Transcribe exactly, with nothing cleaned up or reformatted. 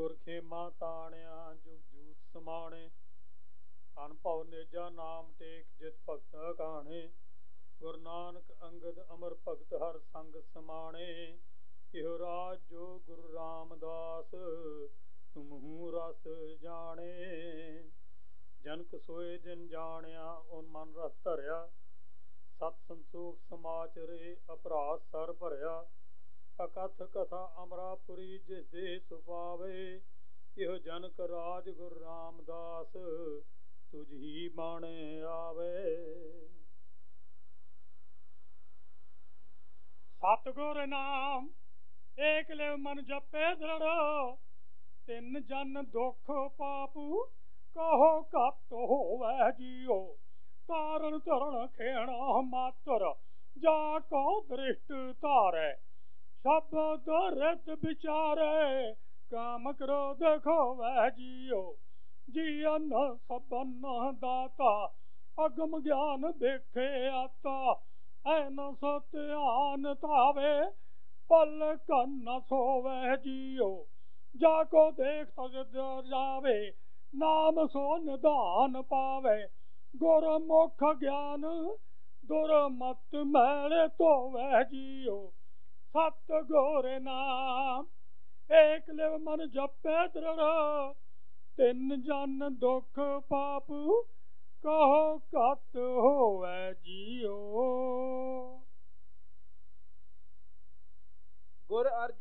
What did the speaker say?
ਗੁਰ ਖੇਮਾ ਤਾਣਿਆ ਜੁਗ ਜੂਤ ਸਮਾਣੇ। ਅਨਭਉ ਨੇਜਾ ਨਾਮ ਟੇਕ ਜਿਤ ਭਗਤ ਕਾਣੇ। ਗੁਰੂ ਨਾਨਕ ਅੰਗਦ ਅਮਰ ਭਗਤ ਹਰ ਸੰਗ ਸਮਾਣੇ। ਇਹੋ ਰਾਜ ਜੋ ਗੁਰੂ ਰਾਮਦਾਸ ਤੁਮਹੂ ਰਸ ਜਾਣੇ। ਜਨਕ ਸੋਏ ਜਿਨ ਜਾਣਿਆ ਓਨ ਮਨ ਰਸ ਧਰਿਆ। ਸਤ ਸੰਤੋਖ ਸਮਾਚਰੇ ਅਪਰਾਧ ਸਰ ਭਰਿਆ। ਅਕਥ ਕਥਾ ਅਮਰਾਪੁਰੀ ਜਿਸ ਦੇ ਸੁਪਾਵੇ। ਇਹੋ ਜਨਕ ਰਾਜ ਗੁਰੂ ਰਾਮਦਾਸ ਤੁਝ ਹੀ ਬਾਣੇ ਆਵੇ। ਸਤਿਗੁਰ ਨਾਮ ਏਕ ਲਿਵ ਮਨ ਜਪੇ ਦ੍ਰਿੜ੍ਹ। ਤਿੰਨ ਜਨ ਦੁਖ ਪਾਪੂ ਕਹੋ ਘੱਟ ਹੋਵੈ ਜੀਓ। ਤਾਰਨ ਧਰਨ ਖੇਣਾ ਮਾਤਰ ਜਾ ਕੋ ਦ੍ਰਿਸ਼ਟ ਧਾਰੈ। ਸ਼ਬਦ ਰਿਤ ਵਿਚਾਰੇ ਕਾਮ ਕ੍ਰੋਧ ਖੋਵੈ ਜੀਓ। ਜੀਅਨ ਸਭਨ ਦਾਤਾ ਅਗਮ ਗਿਆਨ ਦੇਖੇ ਆਤਾ। ਐਨ ਸੋ ਧਿਆਨ ਧਾਵੇ ਪਲਕ ਨ ਸੋਵੈ ਜੀਓ। ਜਾ ਕੋ ਦੇਖ ਤਜਿ ਜਾਵੇ ਨਾਮ ਸੋ ਨਿਧਾਨ ਪਾਵੇ। ਗੁਰਮੁਖ ਗਿਆਨ ਦੁਰਮਤ ਮੈਲ ਧੋਵੈ ਜੀਓ। ਸਤਿਗੁਰ ਨਾਮ ਏਕ ਲਿਵ ਮਨ ਜਪੈ ਦ੍ਰਿੜ੍ਹ। ਤਿੰਨ ਜਨ ਦੁਖ ਪਾਪ ਕਹੋ ਘੱਟ ਹੋਵੈ ਜੀਓ। ਗੁਰ ਅਰਜੁਨ